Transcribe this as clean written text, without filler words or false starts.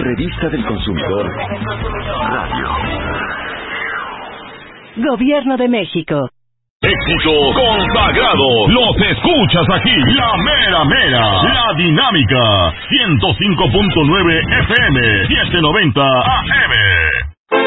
Revista del Consumidor Radio. Gobierno de México. Éxito consagrado, los escuchas aquí, la mera mera, la dinámica, 105.9 FM, 790 AM.